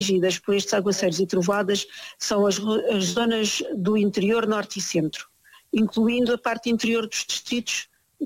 atingidas por estes aguaceiros e trovoadas são as zonas do interior, norte e centro, incluindo a parte interior dos distritos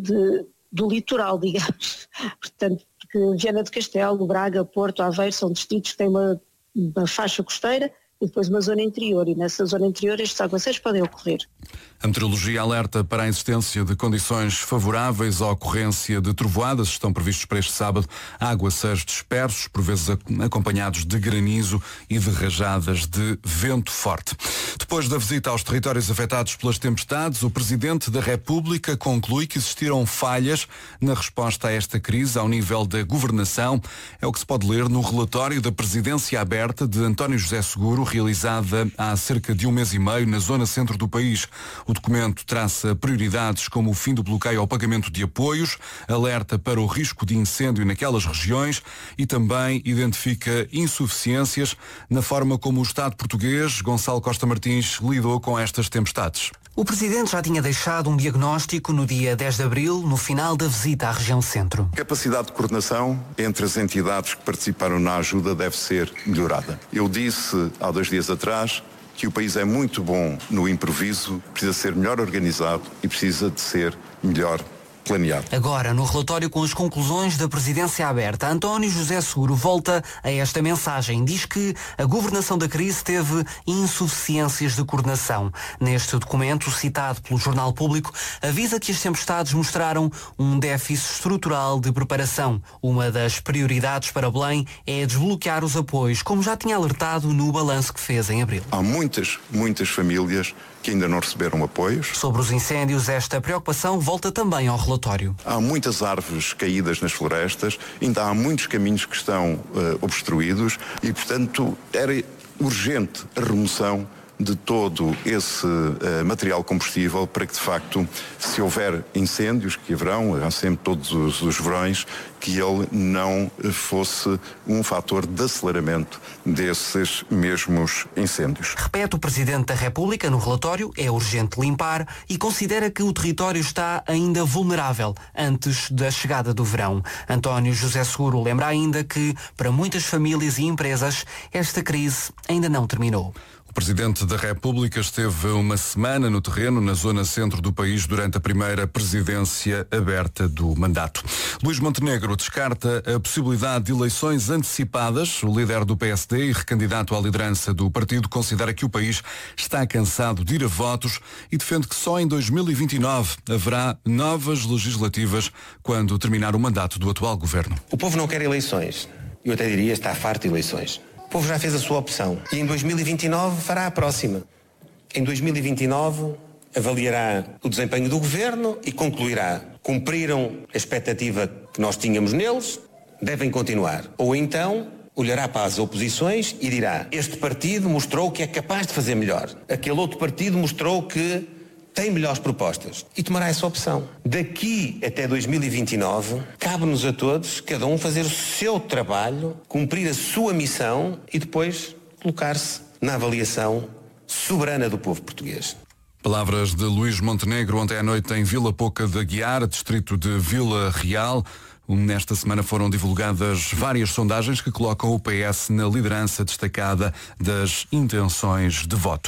do litoral, digamos. Portanto, porque Viana do Castelo, Braga, Porto, Aveiro são distritos que têm uma faixa costeira e depois uma zona interior, e nessa zona interior estes aguaceiros podem ocorrer. A meteorologia alerta para a existência de condições favoráveis à ocorrência de trovoadas. Estão previstos para este sábado aguaceiros dispersos, por vezes acompanhados de granizo e de rajadas de vento forte. Depois da visita aos territórios afetados pelas tempestades, o Presidente da República conclui que existiram falhas na resposta a esta crise ao nível da governação. É o que se pode ler no relatório da Presidência Aberta de António José Seguro, realizada há cerca de um mês e meio na zona centro do país. O documento traça prioridades como o fim do bloqueio ao pagamento de apoios, alerta para o risco de incêndio naquelas regiões e também identifica insuficiências na forma como o Estado português, Gonçalo Costa Martins, lidou com estas tempestades. O Presidente já tinha deixado um diagnóstico no dia 10 de abril, no final da visita à região centro. A capacidade de coordenação entre as entidades que participaram na ajuda deve ser melhorada. Eu disse há 2 dias atrás que o país é muito bom no improviso, precisa ser melhor organizado e precisa de ser melhor planeado. Agora, no relatório com as conclusões da Presidência Aberta, António José Seguro volta a esta mensagem. Diz que a governação da crise teve insuficiências de coordenação. Neste documento, citado pelo Jornal Público, avisa que as tempestades mostraram um déficit estrutural de preparação. Uma das prioridades para Belém é desbloquear os apoios, como já tinha alertado no balanço que fez em abril. Há muitas famílias que ainda não receberam apoios. Sobre os incêndios, esta preocupação volta também ao relatório. Há muitas árvores caídas nas florestas, ainda há muitos caminhos que estão obstruídos e, portanto, era urgente a remoção de todo esse material combustível para que, de facto, se houver incêndios, que haverão, há sempre todos os verões, que ele não fosse um fator de aceleramento desses mesmos incêndios. Repete o Presidente da República no relatório, é urgente limpar e considera que o território está ainda vulnerável antes da chegada do verão. António José Seguro lembra ainda que, para muitas famílias e empresas, esta crise ainda não terminou. O Presidente da República esteve uma semana no terreno, na zona centro do país, durante a primeira presidência aberta do mandato. Luís Montenegro descarta a possibilidade de eleições antecipadas. O líder do PSD e recandidato à liderança do partido considera que o país está cansado de ir a votos e defende que só em 2029 haverá novas legislativas quando terminar o mandato do atual governo. O povo não quer eleições. Eu até diria está farto de eleições. O povo já fez a sua opção e em 2029 fará a próxima. Em 2029 avaliará o desempenho do governo e concluirá: cumpriram a expectativa que nós tínhamos neles, devem continuar. Ou então olhará para as oposições e dirá: este partido mostrou que é capaz de fazer melhor. Aquele outro partido mostrou que tem melhores propostas. E tomará essa opção. Daqui até 2029, cabe-nos a todos, cada um fazer o seu trabalho, cumprir a sua missão e depois colocar-se na avaliação soberana do povo português. Palavras de Luís Montenegro ontem à noite em Vila Pouca de Aguiar, distrito de Vila Real. Nesta semana foram divulgadas várias sondagens que colocam o PS na liderança destacada das intenções de voto.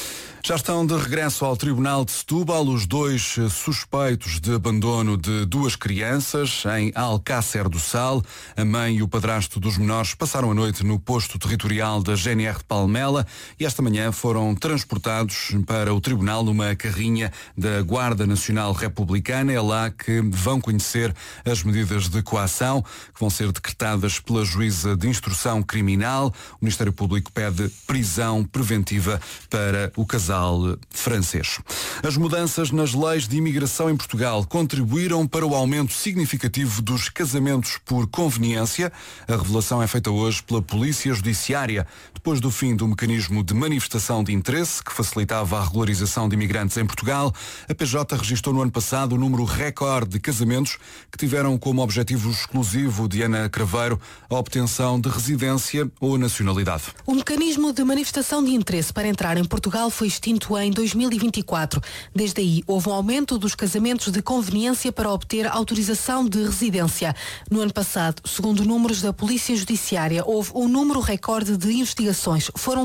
Já estão de regresso ao Tribunal de Setúbal os 2 suspeitos de abandono de 2 crianças em Alcácer do Sal. A mãe e o padrasto dos menores passaram a noite no posto territorial da GNR de Palmela e esta manhã foram transportados para o Tribunal numa carrinha da Guarda Nacional Republicana. É lá que vão conhecer as medidas de coação que vão ser decretadas pela Juíza de Instrução Criminal. O Ministério Público pede prisão preventiva para o casal francês. As mudanças nas leis de imigração em Portugal contribuíram para o aumento significativo dos casamentos por conveniência. A revelação é feita hoje pela Polícia Judiciária. Depois do fim do mecanismo de manifestação de interesse, que facilitava a regularização de imigrantes em Portugal, a PJ registrou no ano passado o número recorde de casamentos que tiveram como objetivo exclusivo de Ana Craveiro a obtenção de residência ou nacionalidade. O mecanismo de manifestação de interesse para entrar em Portugal foi extinto em 2024. Desde aí, houve um aumento dos casamentos de conveniência para obter autorização de residência. No ano passado, segundo números da Polícia Judiciária, houve um número recorde de investigações. Foram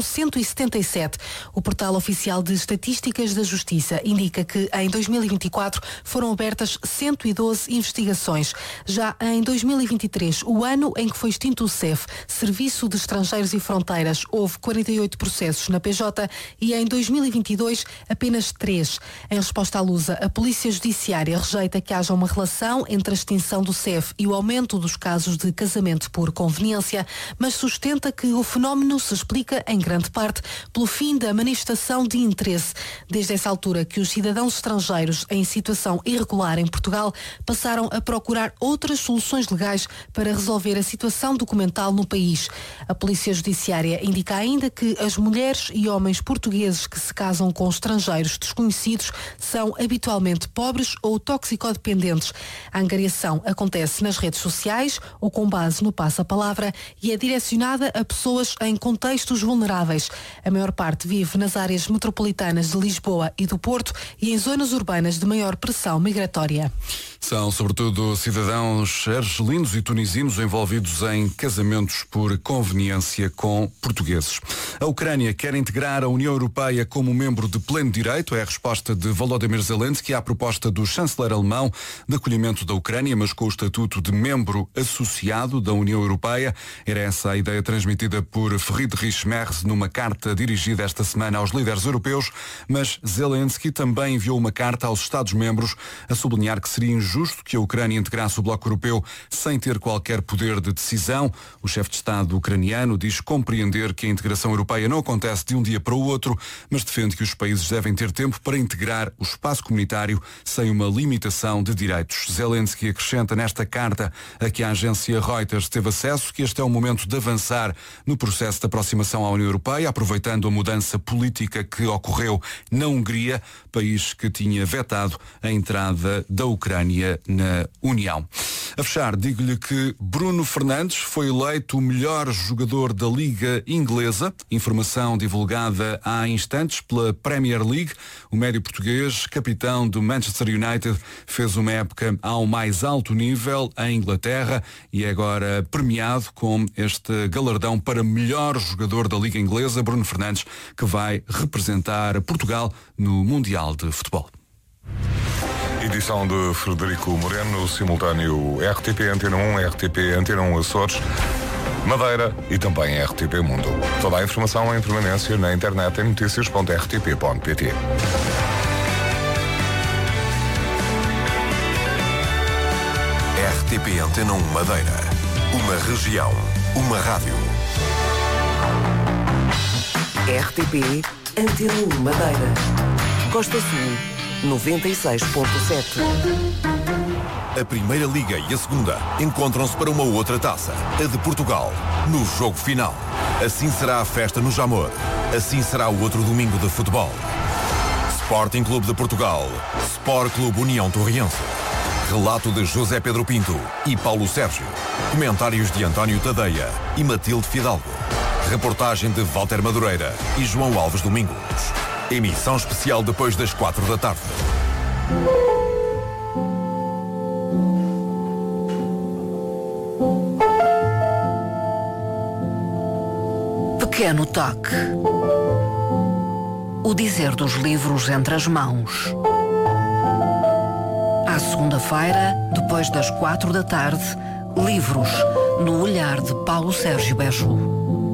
177. O portal oficial de Estatísticas da Justiça indica que em 2024 foram abertas 112 investigações. Já em 2023, o ano em que foi extinto o SEF, Serviço de Estrangeiros e Fronteiras, houve 48 processos na PJ e em 2022 apenas 3. Em resposta à Lusa, a Polícia Judiciária rejeita que haja uma relação entre a extinção do SEF e o aumento dos casos de casamento por conveniência, mas sustenta que o fenómeno se explica em grande parte pelo fim da manifestação de interesse. Desde essa altura que os cidadãos estrangeiros em situação irregular em Portugal passaram a procurar outras soluções legais para resolver a situação documental no país. A Polícia Judiciária indica ainda que as mulheres e homens portugueses que se casam com estrangeiros desconhecidos são habitualmente pobres ou toxicodependentes. A angariação acontece nas redes sociais ou com base no passa-palavra e é direcionada a pessoas em contextos vulneráveis. A maior parte vive nas áreas metropolitanas de Lisboa e do Porto e em zonas urbanas de maior pressão migratória. São sobretudo cidadãos argelinos e tunisinos envolvidos em casamentos por conveniência com portugueses. A Ucrânia quer integrar a União Europeia como membro de pleno direito. É a resposta de Volodymyr Zelensky à proposta do chanceler alemão de acolhimento da Ucrânia, mas com o estatuto de membro associado da União Europeia. Era essa a ideia transmitida por Friedrich Merz numa carta dirigida esta semana aos líderes europeus, mas Zelensky também enviou uma carta aos Estados-membros a sublinhar que seria injusto que a Ucrânia integrasse o bloco europeu sem ter qualquer poder de decisão. O chefe de Estado ucraniano diz compreender que a integração europeia não acontece de um dia para o outro, mas defende que os países devem ter tempo para integrar o espaço comunitário sem uma limitação de direitos. Zelensky acrescenta nesta carta a que a agência Reuters teve acesso que este é o momento de avançar no processo de aproximação à União Europeia, aproveitando a mudança política que ocorreu na Hungria, país que tinha vetado a entrada da Ucrânia na União. A fechar, digo-lhe que Bruno Fernandes foi eleito o melhor jogador da Liga Inglesa. Informação divulgada há instantes pela Premier League. O médio português, capitão do Manchester United, fez uma época ao mais alto nível em Inglaterra e é agora premiado com este galardão para melhor jogador da Liga Inglesa. Bruno Fernandes, que vai representar Portugal no Mundial de Futebol. Edição de Frederico Moreno, simultâneo RTP Antena 1, RTP Antena 1 Açores, Madeira e também RTP Mundo. Toda a informação em permanência na internet em noticias.rtp.pt. RTP Antena 1 Madeira. Uma região, uma rádio. RTP Antena 1 Madeira. Costa Sul 96.7. A Primeira Liga e a Segunda encontram-se para uma outra taça, a de Portugal, no jogo final. Assim será a festa no Jamor. Assim será o outro domingo de futebol. Sporting Clube de Portugal, Sport Clube União Torriense. Relato de José Pedro Pinto e Paulo Sérgio. Comentários de António Tadeia e Matilde Fidalgo. Reportagem de Walter Madureira e João Alves Domingos. Emissão especial depois das 4 da tarde. Pequeno toque. O dizer dos livros entre as mãos. À segunda-feira, depois das 4 da tarde, livros no olhar de Paulo Sérgio Bejo.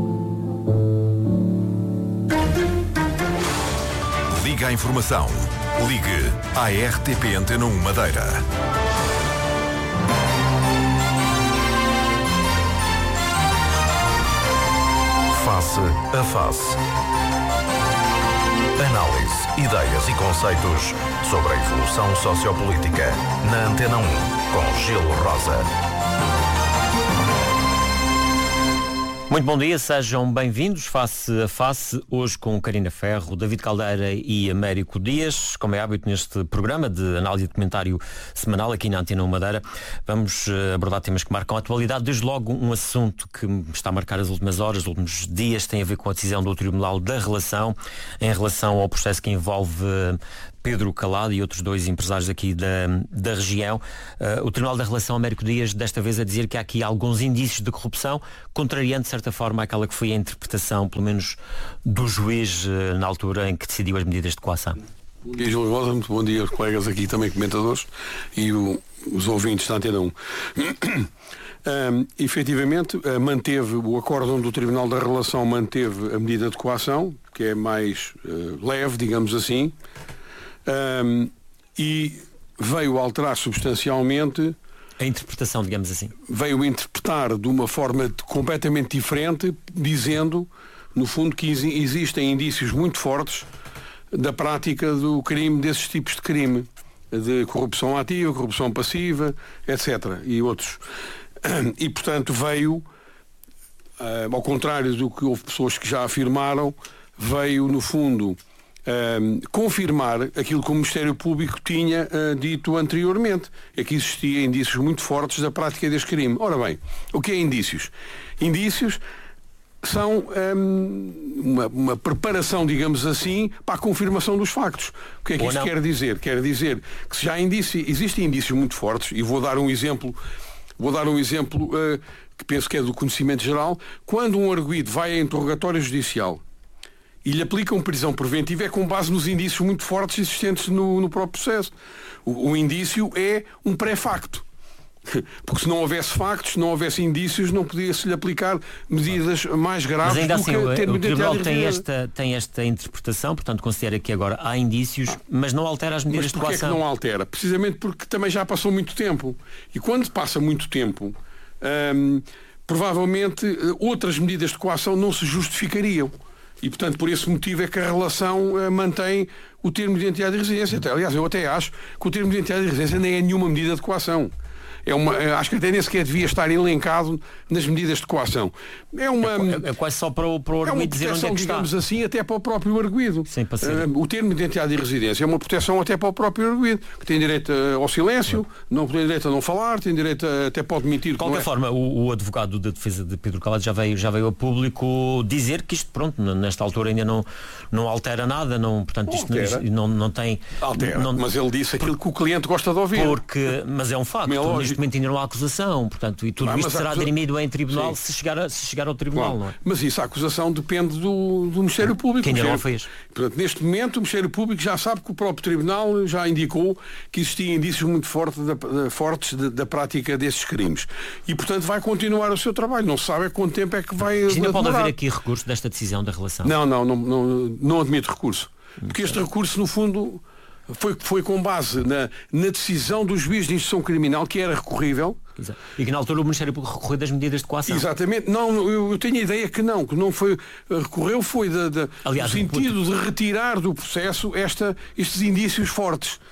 Liga à informação. Ligue à RTP Antena 1 Madeira. Face a face. Análise, ideias e conceitos sobre a evolução sociopolítica na Antena 1 com Gil Rosa. Muito bom dia, sejam bem-vindos face a face, hoje com Carina Ferro, David Caldeira e Américo Dias, como é hábito neste programa de análise e documentário semanal aqui na Antena 1 Madeira. Vamos abordar temas que marcam a atualidade, desde logo um assunto que está a marcar as últimas horas, os últimos dias, tem a ver com a decisão do Tribunal da Relação, em relação ao processo que envolve Pedro Calado e outros 2 empresários aqui da região. O Tribunal da Relação, Américo Dias, desta vez a dizer que há aqui alguns indícios de corrupção, contrariando de certa forma aquela que foi a interpretação, pelo menos do juiz na altura em que decidiu as medidas de coação. Bom dia, João Rosa, muito bom dia aos colegas aqui também comentadores e os ouvintes da Antena 1. Efetivamente, manteve o acórdão do Tribunal da Relação, manteve a medida de coação, que é mais leve, digamos assim, e veio alterar substancialmente a interpretação, digamos assim. Veio interpretar de uma forma completamente diferente, dizendo, no fundo, que existem indícios muito fortes da prática do crime, desses tipos de crime, de corrupção ativa, corrupção passiva, etc. e outros. E, portanto, veio, ao contrário do que houve pessoas que já afirmaram, veio, no fundo, confirmar aquilo que o Ministério Público tinha dito anteriormente, é que existia indícios muito fortes da prática deste crime. Ora bem, o que é indícios? Indícios são uma preparação, digamos assim, para a confirmação dos factos. O que é que isto quer dizer? Quer dizer que se já existem indícios muito fortes, e vou dar um exemplo que penso que é do conhecimento geral. Quando um arguido vai a interrogatório judicial e lhe aplicam prisão preventiva, é com base nos indícios muito fortes existentes no próprio processo. O indício é um pré-facto. Porque se não houvesse factos, se não houvesse indícios, não podia-se-lhe aplicar medidas mais graves. Mas ainda do assim, que o Tribunal tem esta interpretação, portanto considera que agora há indícios, mas não altera as medidas de coação. Mas porquê é que não altera? Precisamente porque também já passou muito tempo. E quando passa muito tempo, provavelmente outras medidas de coação não se justificariam. E, portanto, por esse motivo é que a relação mantém o termo de identidade de residência. Aliás, eu até acho que o termo de identidade de residência nem é nenhuma medida de coação. Acho que até nem sequer devia estar elencado nas medidas de coação. É quase só para o arguido dizer onde é que está. Digamos assim, até para o próprio arguido. Sim, o termo de identidade e residência é uma proteção até para o próprio arguido, que tem direito ao silêncio, não tem direito a não falar, tem direito até pode mentir. De qualquer forma, o advogado da defesa de Pedro Calado já veio a público dizer que isto, pronto, nesta altura ainda não altera nada, portanto, isto não tem... Altera, mas ele disse aquilo que o cliente gosta de ouvir. Mas é um facto. Neste momento ainda não há acusação, portanto, e tudo isto será dirimido em tribunal se chegar ao tribunal, não é? Mas isso, a acusação depende do Ministério Público. Que ainda não fez. Portanto, neste momento o Ministério Público já sabe que o próprio tribunal já indicou que existiam indícios muito fortes da prática desses crimes. E, portanto, vai continuar o seu trabalho. Não se sabe quanto tempo é que vai demorar. Ainda pode haver aqui recurso desta decisão da relação? Não admito recurso. Porque este recurso, no fundo, foi com base na decisão do juiz de instrução criminal, que era recorrível. Exato. E que na altura o Ministério Público recorreu das medidas de coação. Exatamente. Não, eu tenho a ideia que não foi. Recorreu foi no sentido de retirar do processo estes indícios fortes.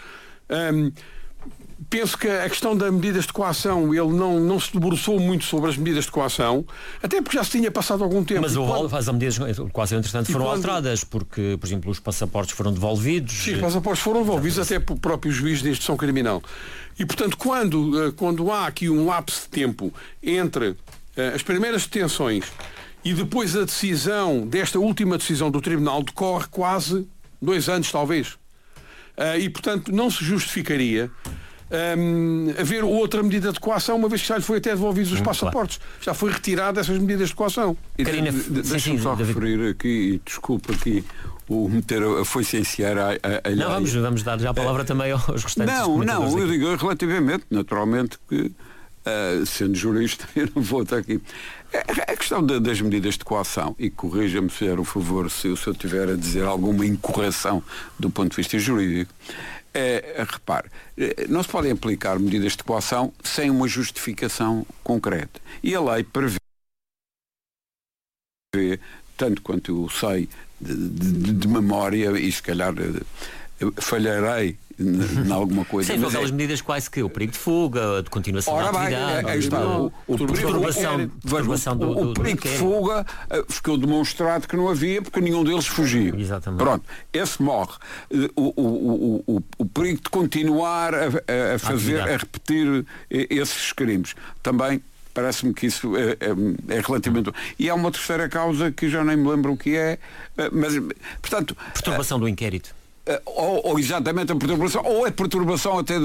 Penso que a questão das medidas de coação, ele não se debruçou muito sobre as medidas de coação, até porque já se tinha passado algum tempo. Mas as medidas de coação, entretanto, foram alteradas, porque, por exemplo, os passaportes foram devolvidos. Sim, os passaportes foram devolvidos até pelo próprio juiz de instrução criminal. E, portanto, quando há aqui um lapso de tempo entre as primeiras detenções e depois a decisão, desta última decisão do Tribunal, decorre quase 2 anos, talvez. E, portanto, não se justificaria haver outra medida de coação, uma vez que já lhe foi até devolvidos os passaportes. Claro. Já foi retirada essas medidas de coação. Deixa-me só referir aqui, desculpa aqui, o meter a foicenciar a Não, vamos dar já a palavra também aos restantes. Não, eu digo relativamente, naturalmente, que sendo jurista, eu não vou estar aqui. A questão das medidas de coação, e corrija-me se fizer o favor se eu tiver a dizer alguma incorreção do ponto de vista jurídico, repare, não se podem aplicar medidas de coação sem uma justificação concreta. E a lei prevê, tanto quanto eu sei de memória, e se calhar falharei em alguma coisa. Sim, aquelas medidas quase que o perigo de fuga, de continuação da atividade. O perigo de fuga ficou demonstrado que não havia porque nenhum deles fugia. Exatamente. Pronto, esse morre. O perigo de continuar a fazer, a repetir esses crimes. Também parece-me que isso é relativamente... E há uma terceira causa que já nem me lembro o que é, mas, portanto... Perturbação do inquérito. Ou exatamente a perturbação, ou a perturbação até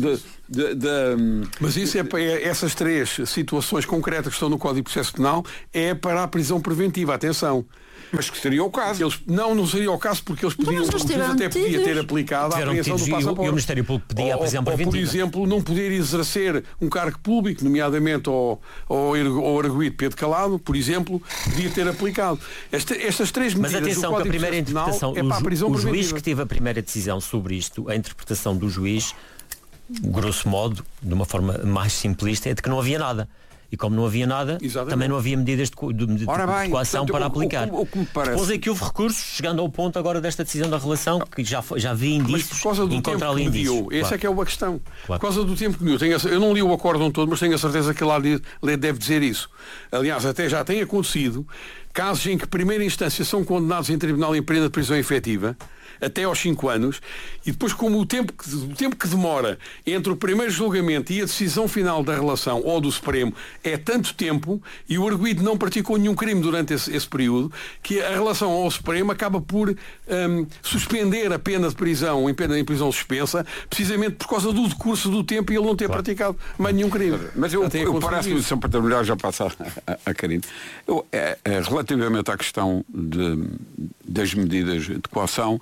Mas isso essas três situações concretas que estão no Código de Processo Penal é para a prisão preventiva, atenção. Mas que seria o caso. Não seria o caso porque eles podiam, até podia ter aplicado a apreensão do passaporte. E o Ministério Público pedia a prisão preventiva. Ou, por exemplo, não poder exercer um cargo público, nomeadamente ao arguido Pedro Calado, por exemplo, podia ter aplicado. Estas três medidas. Mas atenção, que a primeira interpretação, é para a prisão o preventiva. juiz que teve a primeira decisão sobre isto, a interpretação do juiz, grosso modo, de uma forma mais simplista, é de que não havia nada. E como não havia nada, também não havia medidas de coação para aplicar. Depois é que houve recursos, chegando ao ponto agora desta decisão da relação, que já havia indícios. Mas por causa do tempo que mediou, essa é que é uma questão. Por causa do tempo que mediou. Eu não li o acórdão todo, mas tenho a certeza que lá deve dizer isso. Aliás, até já tem acontecido casos em que, primeira instância, são condenados em tribunal em pena de prisão efetiva, até aos 5 anos, e depois, como o tempo que demora entre o primeiro julgamento e a decisão final da relação ou do Supremo é tanto tempo, e o arguido não praticou nenhum crime durante esse período, que a relação ao Supremo acaba por suspender a pena de prisão em prisão suspensa, precisamente por causa do decurso do tempo e ele não ter praticado mais nenhum crime. Mas eu parece-me, só para terminar, já passar a Karine, relativamente à questão das medidas de coação,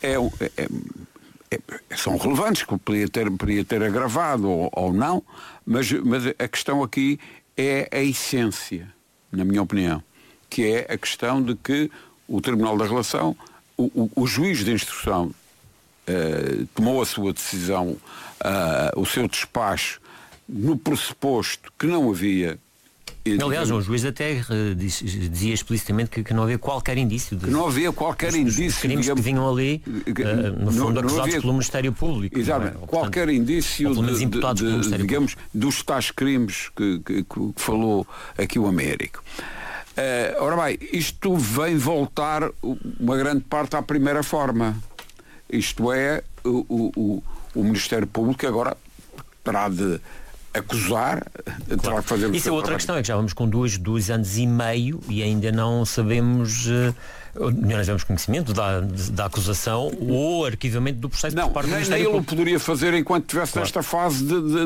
são relevantes, que podia ter agravado ou não, mas a questão aqui é a essência, na minha opinião, que é a questão de que o Tribunal da Relação, o juiz de instrução tomou a sua decisão, o seu despacho, no pressuposto que não havia... Aliás, o juiz até dizia explicitamente que não havia qualquer indício. Que não havia qualquer indício. Crimes que vinham ali, no fundo, acusados pelo Ministério Público. Exatamente. Qualquer indício dos tais crimes que falou aqui o Américo. Ora bem, isto vem voltar uma grande parte à primeira forma. Isto é, o Ministério Público agora terá de acusar, terá de fazer... Isso é outra questão, é que já vamos com 2 anos e meio e ainda não sabemos, não tivemos conhecimento da acusação ou arquivamento do processo por parte do Ministério Público. Nem ele o poderia fazer enquanto tivesse nesta fase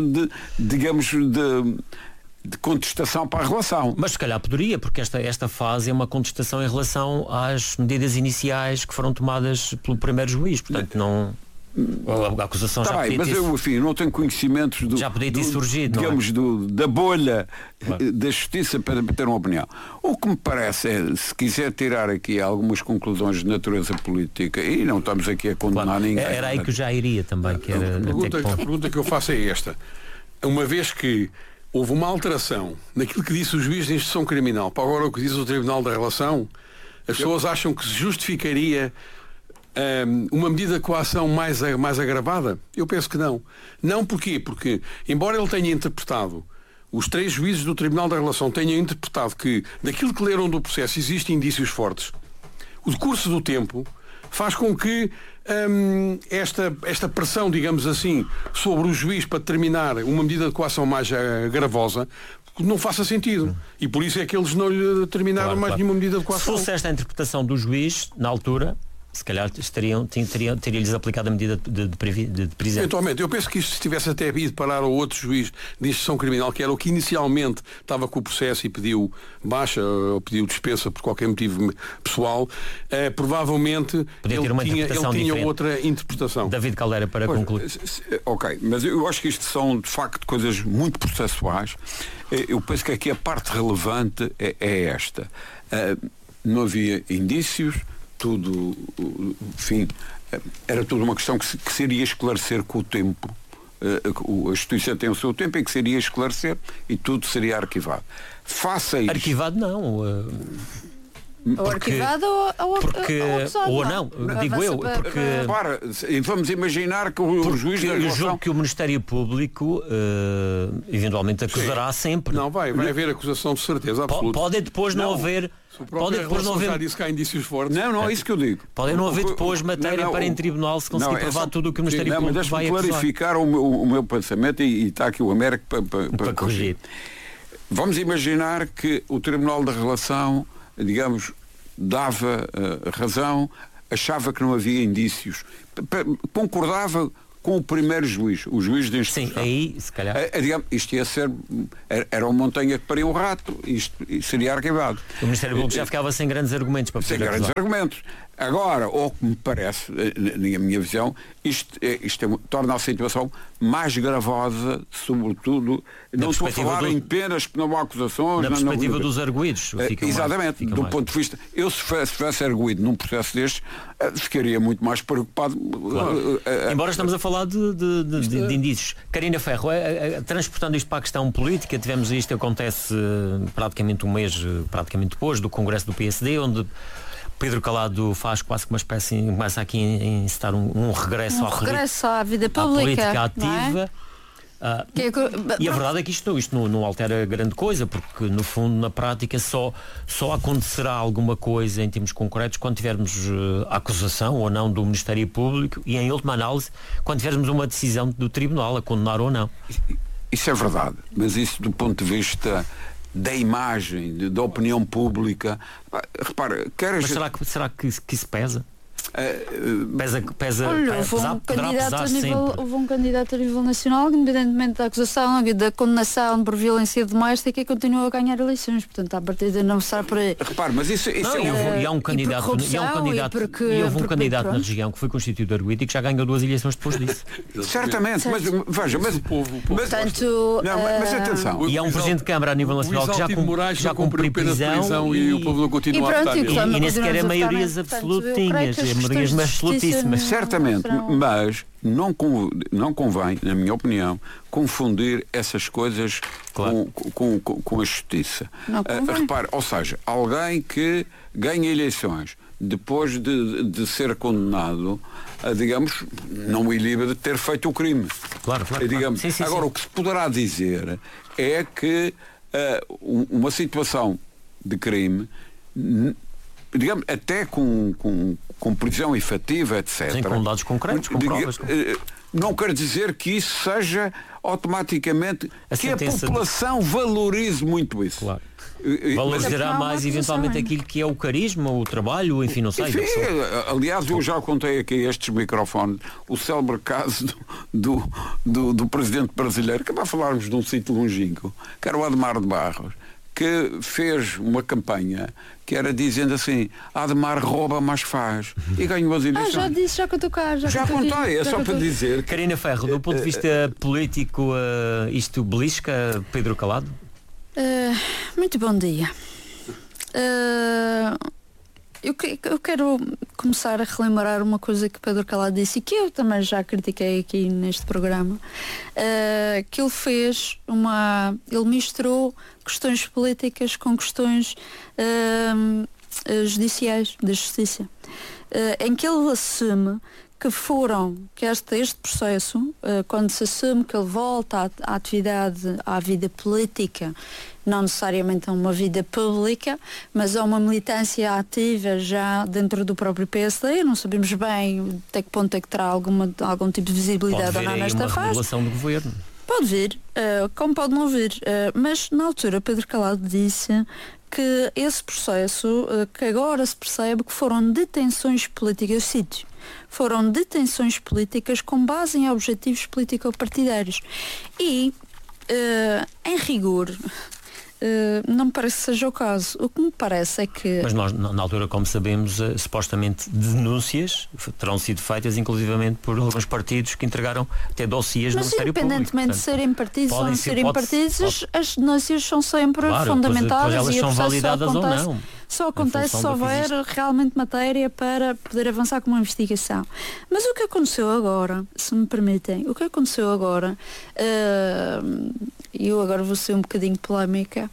de contestação para a relação. Mas se calhar poderia, porque esta fase é uma contestação em relação às medidas iniciais que foram tomadas pelo primeiro juiz, portanto não... A acusação já podia mas eu, enfim, não tenho conhecimentos já podia ter surgido, digamos, da bolha da justiça para ter uma opinião. O que me parece é, se quiser tirar aqui algumas conclusões de natureza política, e não estamos aqui a condenar ninguém. Era aí que eu já iria também. Que era a pergunta que eu faço é esta. Uma vez que houve uma alteração naquilo que disse o juiz de instrução criminal para agora o que diz o Tribunal da Relação, as pessoas acham que se justificaria uma medida de coação mais agravada? Eu penso que não. Não porquê? Porque, embora ele tenha interpretado, os 3 juízes do Tribunal da Relação tenham interpretado que, daquilo que leram do processo, existem indícios fortes, o decurso do tempo faz com que esta pressão, digamos assim, sobre o juiz para determinar uma medida de coação mais gravosa não faça sentido. E por isso é que eles não lhe determinaram mais nenhuma medida de coação. Se fosse esta a interpretação do juiz, na altura, se calhar teria-lhes aplicado a medida de prisão. Eventualmente, eu penso que isto se tivesse até ido parar ao outro juiz de instrução criminal, que era o que inicialmente estava com o processo e pediu baixa ou pediu dispensa por qualquer motivo pessoal, provavelmente ele tinha outra interpretação. David Caldeira, para concluir. Ok, mas eu acho que isto são de facto coisas muito processuais. Eu penso que aqui a parte relevante é esta. Não havia indícios, tudo, enfim, era tudo uma questão que se iria esclarecer com o tempo. A justiça tem o seu tempo em que se iria esclarecer e tudo seria arquivado. Faça isto. Arquivado não. Ou arquivado ou acusado. Ou não, digo eu, porque... Para, vamos imaginar que o juiz da eu julgo que o Ministério Público eventualmente acusará sempre. Não, vai haver acusação de certeza absoluta. Pode depois não haver... Pode depois não haver... disse que há indícios fortes. Não, é isso que eu digo. Pode não haver depois matéria para em tribunal se conseguir provar tudo o que o Ministério Público vai acusar. Mas deixa-me clarificar o meu pensamento e está aqui o Américo para corrigir. Vamos imaginar que o Tribunal da Relação, digamos, dava razão, achava que não havia indícios, concordava com o primeiro juiz, o juiz de instrução. Sim, aí, se calhar. Digamos, isto ia ser, era uma montanha que paria um rato, isto seria arquivado. O Ministério Público já ficava sem grandes argumentos para poder acusar. Sem grandes argumentos. Agora, ou que me parece, na minha visão, isto torna a situação mais gravosa, sobretudo, não estou a falar em penas, não há acusações. Na perspectiva dos arguidos. Exatamente, do ponto de vista, eu se tivesse arguído num processo destes, ficaria muito mais preocupado. Claro. Embora estamos a falar de indícios. Carina Ferro, transportando isto para a questão política, tivemos isto, acontece praticamente um mês, praticamente depois do Congresso do PSD, onde Pedro Calado faz quase que uma espécie, começa aqui a incitar um regresso à vida pública, à política ativa. E a verdade é que isto não altera grande coisa, porque no fundo, na prática, só acontecerá alguma coisa em termos concretos quando tivermos a acusação ou não do Ministério Público e, em última análise, quando tivermos uma decisão do Tribunal a condenar ou não. Isso é verdade, mas isso do ponto de vista da imagem, da opinião pública, repara, mas será que isso pesa? Olha, houve um candidato a nível nacional, independentemente da acusação, da condenação por violência doméstica, e continua a ganhar eleições, portanto à partida não está por aí. Repare, mas isso e há um candidato na região que foi constituído arguido e que já ganhou 2 eleições depois disso. Certamente, mas veja, mas atenção. E há um Presidente de Câmara a nível nacional que já cumpriu prisão e o povo não continua a votar. E nem sequer é maiorias absolutinhas. Certamente, mas não convém, na minha opinião, confundir essas coisas com a justiça. Repare, ou seja, alguém que ganha eleições depois de ser condenado, digamos, não o ilibe de ter feito o crime. Claro. Digamos, sim. Agora, o que se poderá dizer é que uma situação de crime, digamos, até com prisão efetiva, etc. Sim, com dados concretos, com provas. Não quer dizer que isso seja automaticamente que a população valorize muito isso. Claro. Valorizará mais eventualmente aquilo que é o carisma, o trabalho, enfim, não sei. Aliás, eu já contei aqui a estes microfones o célebre caso do presidente brasileiro, que vai falarmos de um sítio longínquo, que era o Ademar de Barros, que fez uma campanha que era dizendo assim: Ademar rouba, mas faz. E ganhou as eleições. Já contou cá. Já contei, é só para dizer. Carina Ferro, do ponto de vista político, isto belisca Pedro Calado? Muito bom dia. Eu quero começar a relembrar uma coisa que Pedro Calado disse e que eu também já critiquei aqui neste programa, que ele fez ele misturou questões políticas com questões judiciais, da justiça, em que ele assume que este processo, quando se assume que ele volta à atividade, à vida política, não necessariamente a uma vida pública, mas a uma militância ativa já dentro do próprio PSD, não sabemos bem até que ponto é que terá algum tipo de visibilidade ou não nesta fase. Pode vir uma remodelação do governo. Pode vir, como pode não vir, mas na altura Pedro Calado disse que esse processo, que agora se percebe que foram detenções políticas, foram detenções políticas com base em objetivos político-partidários. E, em rigor, não me parece que seja o caso. O que me parece é que... Mas nós, na altura, como sabemos, supostamente denúncias terão sido feitas, inclusivamente por alguns partidos que entregaram até dossiês no Ministério Público. Mas independentemente de serem partidos ou não serem partidos, as denúncias são sempre fundamentadas, elas são validadas ou não. Só acontece se houver realmente matéria para poder avançar com uma investigação. Mas o que aconteceu agora, se me permitem, eu agora vou ser um bocadinho polémica,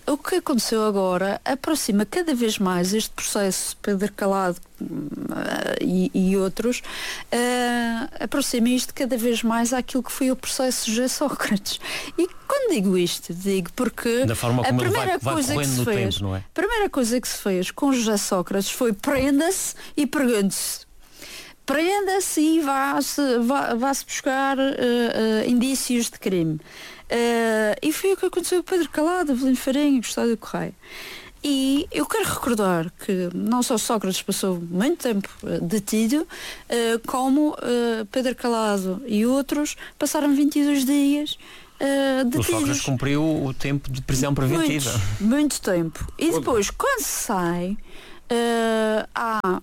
o que aconteceu agora aproxima cada vez mais este processo, Pedro Calado e outros, aproxima isto cada vez mais àquilo que foi o processo José Sócrates. E quando digo isto, digo porque da forma como ele vai correndo no tempo, não é? A primeira coisa que se fez com José Sócrates foi prenda-se e pergunte-se. Prenda-se e vá-se buscar indícios de crime. E foi o que aconteceu com Pedro Calado, Avelino Farinha, Gustavo do Correia. E eu quero recordar que não só Sócrates passou muito tempo detido, como Pedro Calado e outros passaram 22 dias detidos. O Sócrates cumpriu o tempo de prisão preventiva. Muito tempo. E depois, quando se sai, há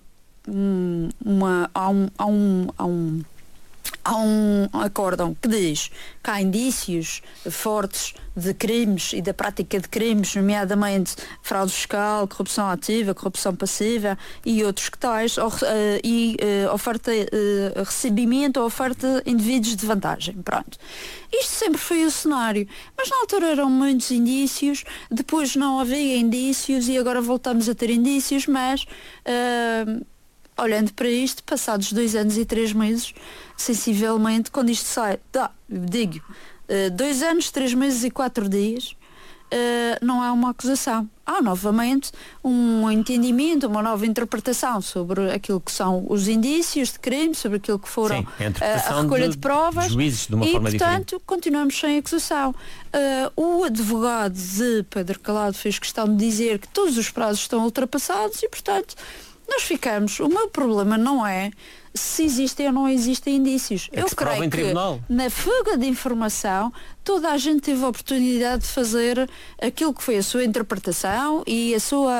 um acórdão que diz que há indícios fortes de crimes e da prática de crimes, nomeadamente fraude fiscal, corrupção ativa, corrupção passiva e outros que tais, oferta, recebimento ou oferta de indivíduos de vantagem. Pronto. Isto sempre foi o cenário, mas na altura eram muitos indícios, depois não havia indícios e agora voltamos a ter indícios, mas olhando para isto, passados 2 anos e 3 meses, sensivelmente, quando isto sai, 2 anos, 3 meses e 4 dias, não há uma acusação. Há novamente um entendimento, uma nova interpretação sobre aquilo que são os indícios de crime, sobre aquilo que foram a recolha de provas juízes de uma forma portanto, diferente. Continuamos sem acusação. O advogado de Pedro Calado fez questão de dizer que todos os prazos estão ultrapassados e, portanto, nós ficamos. O meu problema não é se existem ou não existem indícios. Eu creio que na fuga de informação toda a gente teve a oportunidade de fazer aquilo que foi a sua interpretação e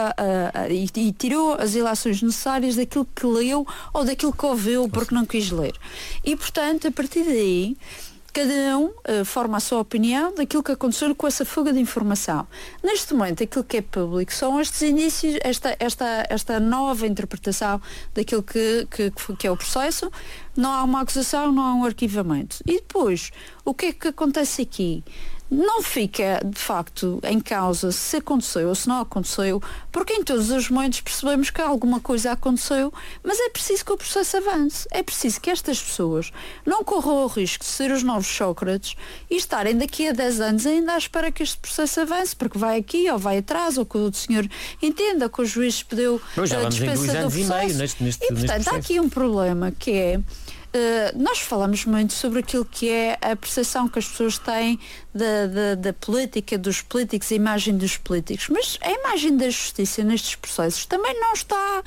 e tirou as ilações necessárias daquilo que leu ou daquilo que ouviu porque não quis ler. E, portanto, a partir daí cada um forma a sua opinião daquilo que aconteceu com essa fuga de informação. Neste momento, aquilo que é público são estes indícios, esta nova interpretação daquilo que é o processo. Não há uma acusação, não há um arquivamento. E depois, o que é que acontece aqui? Não fica, de facto, em causa se aconteceu ou se não aconteceu, porque em todos os momentos percebemos que alguma coisa aconteceu, mas é preciso que o processo avance. É preciso que estas pessoas não corram o risco de ser os novos Sócrates e estarem daqui a 10 anos ainda à espera que este processo avance, porque vai aqui ou vai atrás, ou que o senhor entenda que o juiz pediu a dispensa do processo. E, portanto, há aqui um problema que é nós falamos muito sobre aquilo que é a percepção que as pessoas têm da política, dos políticos, a imagem dos políticos, mas a imagem da justiça nestes processos também não está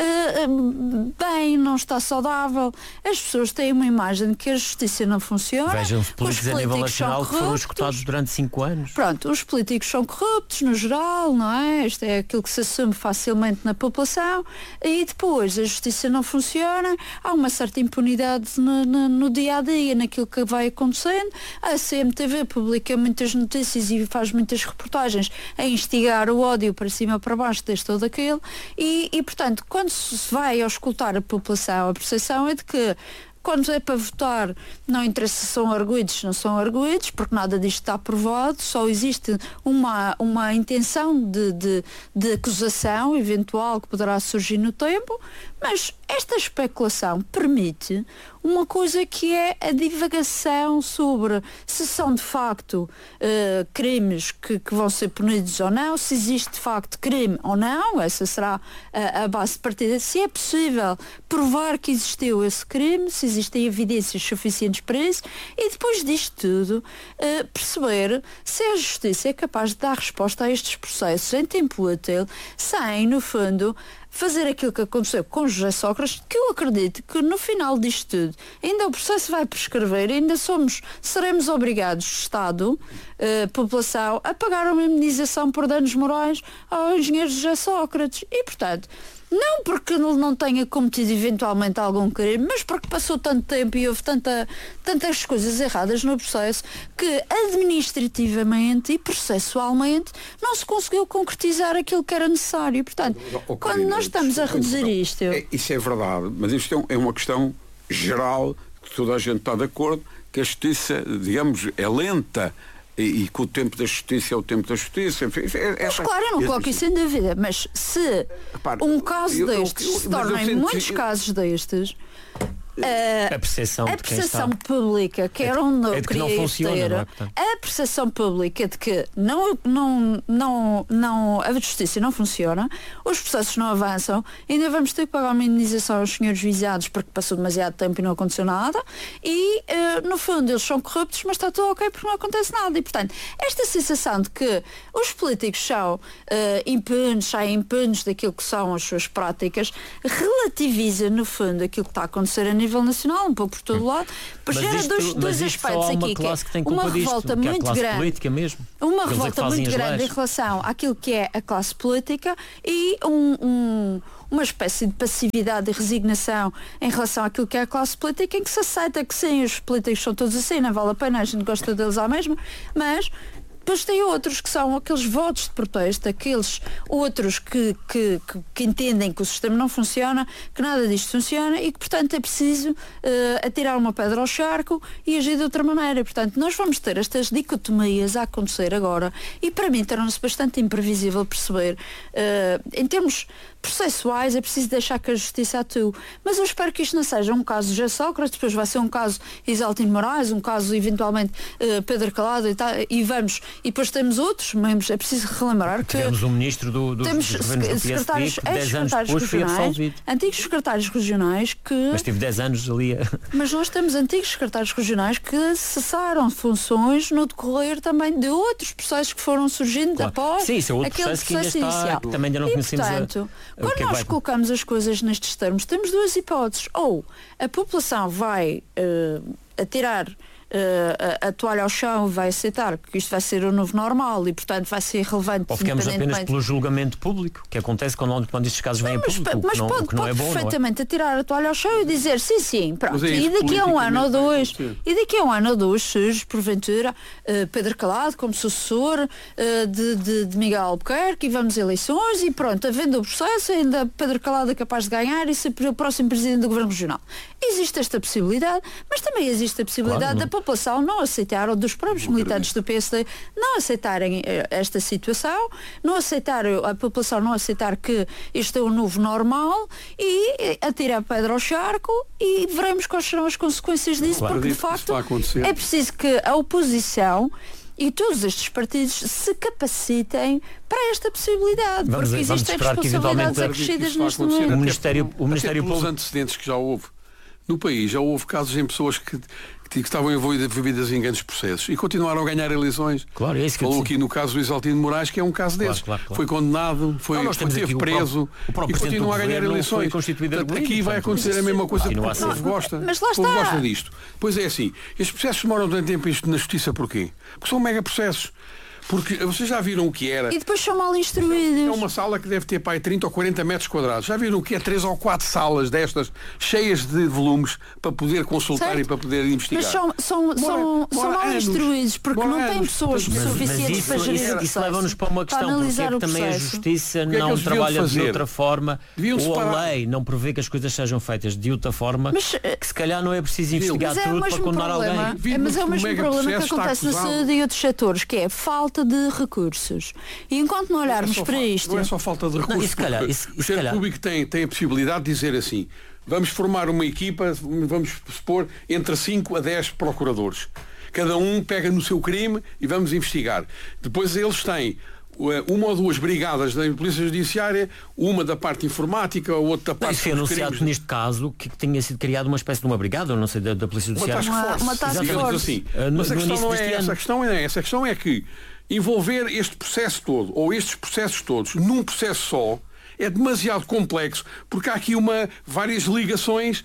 bem, não está saudável. As pessoas têm uma imagem de que a justiça não funciona. Vejam-se políticos a nível nacional que foram escutados durante 5 anos. Pronto, os políticos são corruptos no geral, não é? Isto é aquilo que se assume facilmente na população e depois a justiça não funciona, há uma certa impunidade no dia-a-dia, naquilo que vai acontecendo. A CMTV publica muitas notícias e faz muitas reportagens a instigar o ódio para cima ou para baixo deste ou daquele e portanto, quando se vai auscultar a população, a percepção é de que quando é para votar, não interessa se são arguidos, não são arguidos, porque nada disto está aprovado, só existe uma intenção de acusação eventual que poderá surgir no tempo, mas esta especulação permite uma coisa que é a divagação sobre se são de facto crimes que vão ser punidos ou não, se existe de facto crime ou não, essa será a base de partida, se é possível provar que existiu esse crime, se existem evidências suficientes para isso e depois disto tudo perceber se a justiça é capaz de dar resposta a estes processos em tempo útil, sem, no fundo, fazer aquilo que aconteceu com José Sócrates, que eu acredito que no final disto tudo ainda o processo vai prescrever, ainda seremos obrigados, Estado, população, a pagar uma indemnização por danos morais ao engenheiro José Sócrates. E, portanto, não porque ele não tenha cometido eventualmente algum crime, mas porque passou tanto tempo e houve tantas coisas erradas no processo que administrativamente e processualmente não se conseguiu concretizar aquilo que era necessário. Portanto, quando nós estamos a reduzir isto... Isso é verdade, mas isto é uma questão geral, que toda a gente está de acordo, que a justiça, digamos, é lenta e que o tempo da justiça é o tempo da justiça. Enfim, mas claro, eu não coloco isso em dúvida, mas se um caso destes se torna em muitos casos destes, a percepção pública, que era onde eu queria ter, a percepção pública de que a justiça não funciona, os processos não avançam, ainda vamos ter que pagar uma indenização aos senhores visados porque passou demasiado tempo e não aconteceu nada, e no fundo eles são corruptos, mas está tudo ok porque não acontece nada. E portanto, esta sensação de que os políticos são saem impunes daquilo que são as suas práticas, relativiza no fundo aquilo que está a acontecer a nível nacional, um pouco por todo lado, pois gera dois aspectos aqui, que uma revolta muito grande, uma revolta muito grande em relação àquilo que é a classe política e uma espécie de passividade e resignação em relação àquilo que é a classe política, em que se aceita que sim, os políticos são todos assim, não vale a pena, a gente gosta deles à mesma, mas depois tem outros que são aqueles votos de protesto, aqueles outros que entendem que o sistema não funciona, que nada disto funciona e que, portanto, é preciso atirar uma pedra ao charco e agir de outra maneira. E, portanto, nós vamos ter estas dicotomias a acontecer agora e, para mim, torna-se bastante imprevisível perceber, em termos processuais, é preciso deixar que a justiça atue. Mas eu espero que isto não seja um caso José Sócrates, depois vai ser um caso Isaltino Moraes, um caso, eventualmente, Pedro Calado e depois temos outros membros. É preciso relembrar que temos um ministro dos governos do PSD que 10 anos depois foi absolvido. Antigos secretários regionais que... Mas tive 10 anos ali Mas nós temos antigos secretários regionais que cessaram funções no decorrer também de outros processos que foram surgindo após aquele processo inicial. Que também ainda não conhecemos quando nós colocamos as coisas nestes termos, temos duas hipóteses. Ou a população vai atirar a toalha ao chão, vai aceitar que isto vai ser o novo normal e, portanto, vai ser relevante. Ou ficamos apenas pelo julgamento público, que acontece quando estes casos vêm a público. Mas pode perfeitamente atirar a toalha ao chão e dizer sim, pronto. E daqui a um ano ou dois, surge, porventura, Pedro Calado como sucessor de Miguel Albuquerque e vamos a eleições e pronto, havendo o processo, ainda Pedro Calado é capaz de ganhar e ser o próximo presidente do Governo Regional. Existe esta possibilidade, mas também existe a possibilidade da população não aceitar, ou dos próprios militantes do PSD não aceitarem esta situação, a população não aceitar que isto é o novo normal e atirar a pedra ao charco e veremos quais serão as consequências disso, porque de facto é preciso que a oposição e todos estes partidos se capacitem para esta possibilidade, porque existem responsabilidades acrescidas neste momento. O Ministério Público, os antecedentes que já houve no país, já houve casos em pessoas que estavam envolvidas em grandes processos e continuaram a ganhar eleições. Claro, é isso que falou aqui no caso do Isaltino Moraes, que é um caso desses. Claro. Foi condenado, esteve preso e continua a ganhar eleições. Aqui vai acontecer a mesma coisa porque o povo gosta. Mas lá está. O povo gosta disto. Pois é assim, estes processos demoram tanto tempo na justiça porquê? Porque são mega processos. Porque vocês já viram o que era. E depois são mal instruídos. É uma sala que deve ter 30 ou 40 metros quadrados. Já viram o que é 3 ou 4 salas destas, cheias de volumes, para poder consultar e para poder investigar. Mas são mal instruídos, porque não têm pessoas suficientes para gerir o processo. Isso leva-nos para uma questão, porque é que também a justiça não trabalha de outra forma, ou a lei não prevê que as coisas sejam feitas de outra forma, que se calhar não é preciso investigar tudo para condenar alguém. Mas é o mesmo problema que acontece na saúde e outros setores, que é falta de recursos. E enquanto não olharmos para isto... Não é só falta de recursos. O Ministério Público tem a possibilidade de dizer assim, vamos formar uma equipa, vamos supor, entre 5 a 10 procuradores. Cada um pega no seu crime e vamos investigar. Depois eles têm uma ou duas brigadas da Polícia Judiciária, uma da parte informática, outra da parte... Isso foi anunciado neste caso que tinha sido criada uma espécie de uma brigada, não sei, da Polícia Judiciária. Uma task force. Assim. Mas a questão não é essa. A questão é que envolver este processo todo, ou estes processos todos, num processo só, é demasiado complexo, porque há aqui várias ligações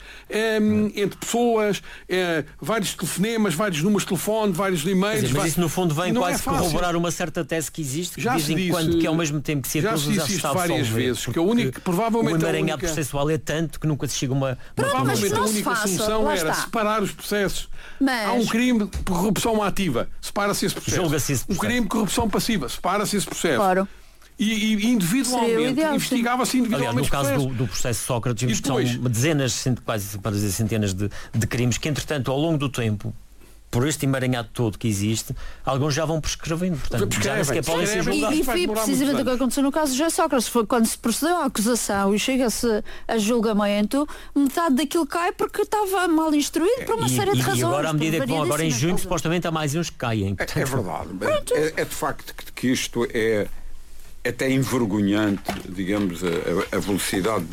entre pessoas, vários telefonemas, vários números de telefone, vários e-mails. Mas isso no fundo vem quase corroborar uma certa tese que existe, que dizem que ao mesmo tempo que se acusa já se está a várias vezes, que provavelmente o emaranhado processual é tanto que nunca se chega a uma... Provavelmente a única solução era separar os processos. Há um crime de corrupção ativa, separa-se esse processo. Julga-se esse processo. Um crime de corrupção passiva, separa-se esse processo. Claro. E individualmente, investigava-se individualmente. Aliás, no caso do processo Sócrates, são dezenas, quase para dizer centenas de crimes que, entretanto, ao longo do tempo, por este emaranhado todo que existe, alguns já vão prescrevendo, portanto, já nem sequer podem ser julgados. E foi precisamente o que aconteceu no caso de José Sócrates, foi quando se procedeu à acusação e chega-se a julgamento, metade daquilo cai porque estava mal instruído por uma série de razões. E agora, à medida que vão agora em junho, supostamente há mais uns que caem. Portanto... É verdade. É de facto que isto é até envergonhante, digamos, a velocidade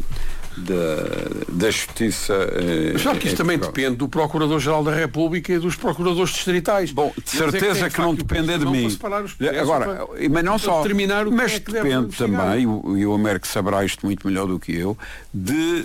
da justiça. Já que isto também depende do Procurador-Geral da República e dos Procuradores distritais. Bom, de certeza que não depende de mim. Agora, mas não só, mas depende também, e o Américo saberá isto muito melhor do que eu, de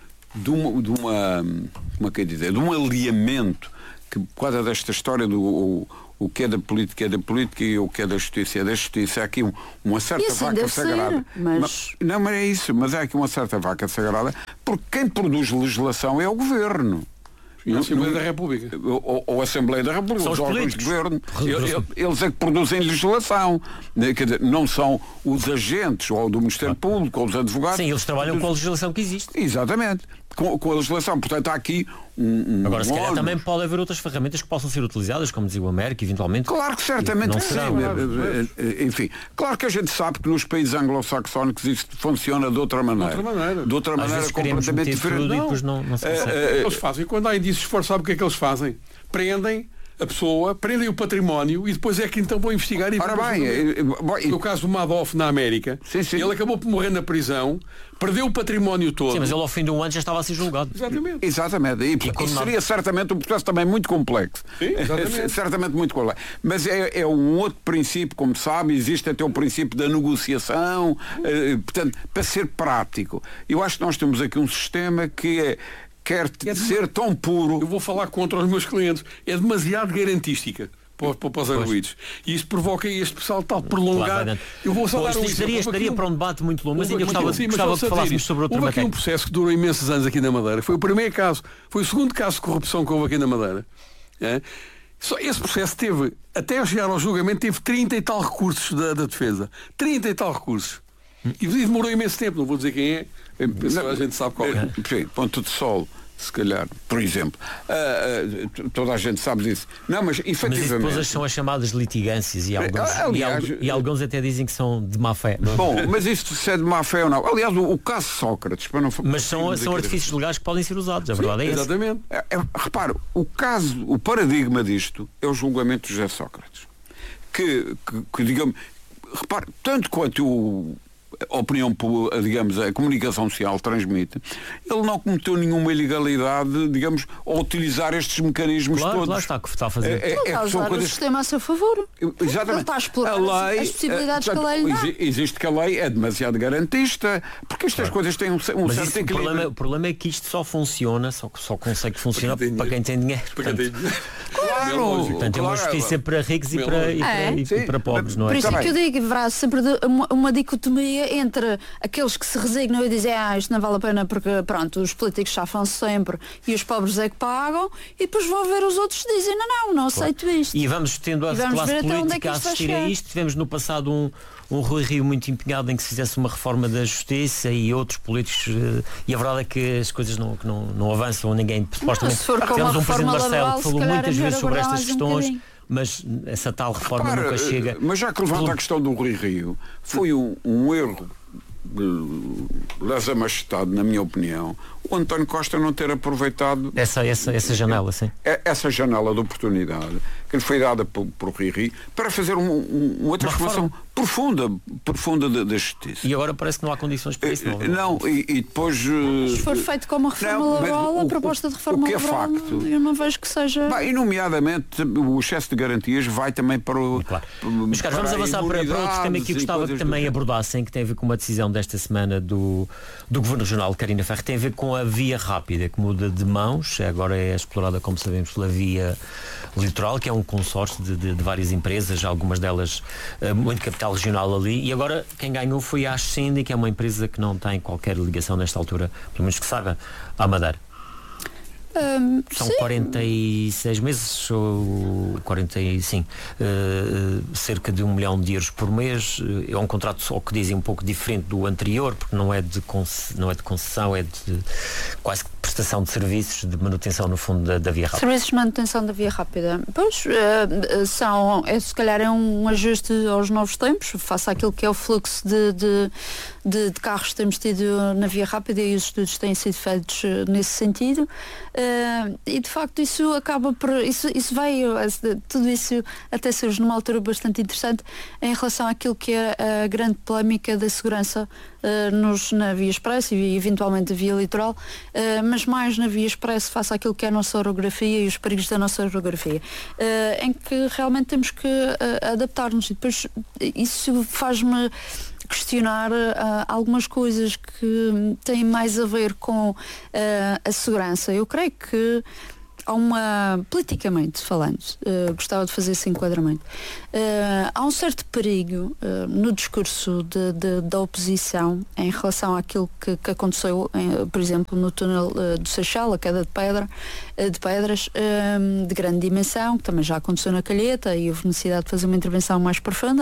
um alinhamento que, por causa desta história do o que é da política e o que é da justiça é da justiça. Há aqui uma certa vaca sagrada. Mas é isso, mas há aqui uma certa vaca sagrada, porque quem produz legislação é o Governo. E a Assembleia da República. Ou a Assembleia da República, são os órgãos de governo. Eles é que produzem legislação. Quer dizer, não são os agentes, ou do Ministério Público, ou os advogados. Sim, eles trabalham com a legislação que existe. Exatamente. Com a legislação. Portanto, há aqui Agora, se calhar também pode haver outras ferramentas que possam ser utilizadas, como dizia o Américo, eventualmente. Claro que certamente sim. Enfim, claro que a gente sabe que nos países anglo-saxónicos isso funciona de outra maneira. De outra maneira completamente diferente. Eles fazem, quando há indícios fortes, sabe o que é que eles fazem? Prendem a pessoa, prendem o património e depois é que então vão investigar. Ora bem, no caso do Madoff na América, ele acabou por morrer na prisão, perdeu o património todo. Sim, mas ele ao fim de um ano já estava a ser julgado. Exatamente. E seria certamente um processo também muito complexo. Sim, exatamente. Certamente muito complexo. Mas é um outro princípio, como sabe, existe até o princípio da negociação, portanto, para ser prático. Eu acho que nós temos aqui um sistema que quer ser tão puro. Eu vou falar contra os meus clientes. É demasiado garantística para os arguídos. E isso provoca este pessoal tal prolongar. Claro, eu vou só dar um exemplo. Daria para um debate muito longo, mas ainda gostava que falássemos sobre outra matéria. Houve aqui um matéria. processo que durou imensos anos aqui na Madeira. Foi o primeiro caso. Foi o segundo caso de corrupção que houve aqui na Madeira. Esse processo teve, até chegar ao julgamento, teve 30 e tal recursos da defesa. 30 e tal recursos. E demorou imenso tempo. Não vou dizer quem é. A gente sabe qual é. Ponto de Sol, se calhar, por exemplo. Toda a gente sabe disso. Não, mas efetivamente. Mas depois são as chamadas litigâncias e alguns até dizem que são de má fé. Bom, mas isto se é de má fé ou não. Aliás, o caso Sócrates. Mas são artifícios legais que podem ser usados. A verdade é essa. Exatamente. Repara, o paradigma disto é o julgamento de José Sócrates. Que digamos, repare, tanto quanto a opinião, digamos, a comunicação social transmite, ele não cometeu nenhuma ilegalidade, digamos, ao utilizar estes mecanismos todos. Claro, está a fazer. Está a usar o sistema a seu favor. Exatamente. Ele está a explorar as possibilidades que a lei lhe dá. Existe que a lei é demasiado garantista, porque estas coisas têm um certo equilíbrio. O problema é que isto só funciona, só consegue funcionar para quem tem dinheiro. Claro! Portanto, é uma justiça para ricos e para pobres, não é? Por isso é que eu digo que haverá sempre uma dicotomia entre aqueles que se resignam e dizem isto não vale a pena porque, pronto, os políticos chafam-se sempre e os pobres é que pagam, e depois vão ver os outros que dizem não aceito isto. E vamos tendo a classe política a assistir a isto. Tivemos no passado um Rui Rio muito empenhado em que se fizesse uma reforma da justiça e outros políticos, e a verdade é que as coisas não avançam, ninguém supostamente. Tivemos um presidente Marcelo que falou muitas vezes sobre estas questões, mas essa tal reforma nunca chega. Mas já que levanta a questão do Rui Rio, foi um erro lesa majestade, na minha opinião, o António Costa não ter aproveitado essa janela, sim. Essa janela de oportunidade que lhe foi dada por Rui Rio para fazer uma transformação profunda da justiça. E agora parece que não há condições para isso. Não, e depois... Se for feito como a reforma laboral, a proposta de reforma laboral, eu não vejo que seja... E nomeadamente o excesso de garantias vai também para o... Claro. Mas caros, vamos avançar para outro tema que eu gostava que também abordassem, que tem a ver com uma decisão desta semana do Governo Regional de Carina Ferro, tem a ver com a via rápida, que muda de mãos, agora é explorada, como sabemos, pela via litoral, que é um consórcio de várias empresas, algumas delas muito capital regional ali, e agora quem ganhou foi a Ascendi, que é uma empresa que não tem qualquer ligação nesta altura, pelo menos que saiba, à Madeira. São 46 meses, ou 45, cerca de 1 milhão de euros por mês. É um contrato, só que dizem, um pouco diferente do anterior, porque não é de concessão, é de quase que prestação de serviços de manutenção, no fundo, da via rápida? Serviços de manutenção da via rápida. Pois, se calhar é um ajuste aos novos tempos, face àquilo que é o fluxo de carros que temos tido na via rápida, e os estudos têm sido feitos nesse sentido. E de facto isso acaba por... tudo isso até surge numa altura bastante interessante em relação àquilo que é a grande polémica da segurança na via expressa e eventualmente a via litoral, mas mais na via expressa face àquilo que é a nossa orografia e os perigos da nossa orografia, em que realmente temos que adaptar-nos, e depois isso faz-me questionar algumas coisas que têm mais a ver com a segurança. Eu creio que politicamente falando, gostava de fazer esse enquadramento, há um certo perigo no discurso da oposição em relação àquilo que aconteceu, por exemplo, no túnel do Seixal, a queda de pedras de grande dimensão, que também já aconteceu na Calheta, e houve necessidade de fazer uma intervenção mais profunda,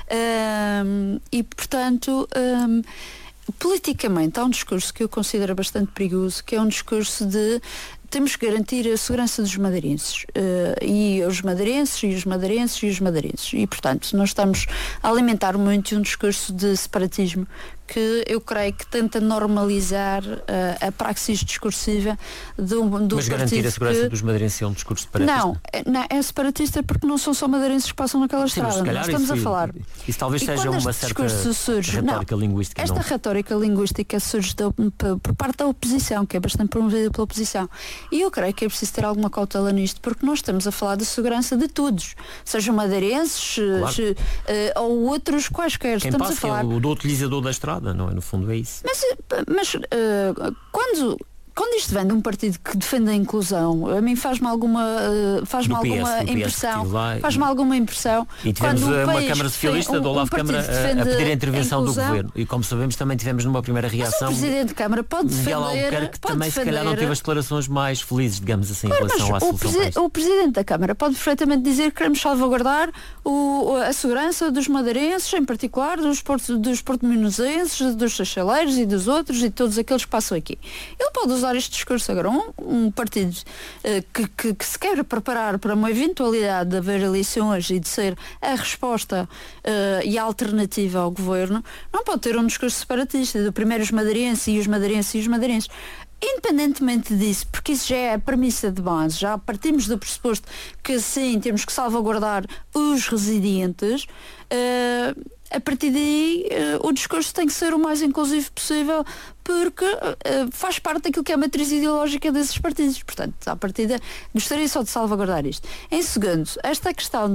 e portanto politicamente há um discurso que eu considero bastante perigoso, que é um discurso de temos que garantir a segurança dos madeirenses, e os madeirenses, e os madeirenses, e os madeirenses. E, portanto, nós estamos a alimentar muito um discurso de separatismo que eu creio que tenta normalizar a praxis discursiva do Mas garantir a segurança dos madeirenses é um discurso separatista? Não, é separatista porque não são só madeirenses que passam naquela estrada. Nós estamos a falar. Isso talvez seja uma certa retórica linguística. Esta retórica linguística surge por parte da oposição, que é bastante promovida pela oposição. E eu creio que é preciso ter alguma cautela nisto, porque nós estamos a falar da segurança de todos, sejam madeirenses, claro, ou outros quaisquer. Quem estamos passa, a falar... é o do utilizador da estrada, não é? No fundo é isso. Mas quando isto vem de um partido que defende a inclusão, a mim faz-me alguma impressão. Faz-me alguma impressão. E tivemos uma Câmara Socialista do Olavo Câmara a pedir a intervenção do Governo. E como sabemos também tivemos numa primeira reação. Mas o Presidente de Câmara pode defender. Que também se calhar não teve as declarações mais felizes, digamos assim, em relação à solução. O Presidente da Câmara pode perfeitamente dizer que queremos salvaguardar a segurança dos madeirenses, em particular dos portimonenses, dos seixaleiros e dos outros e todos aqueles que passam aqui. Ele pode usar este discurso. Agora, um partido que se quer preparar para uma eventualidade de haver eleições e de ser a resposta e a alternativa ao governo, não pode ter um discurso separatista do primeiro os madeirenses e os madeirenses e os madeirenses. Independentemente disso, porque isso já é a premissa de base, já partimos do pressuposto que sim, temos que salvaguardar os residentes, a partir daí o discurso tem que ser o mais inclusivo possível, porque faz parte daquilo que é a matriz ideológica desses partidos. Portanto, à partida, gostaria só de salvaguardar isto. Em segundo, esta questão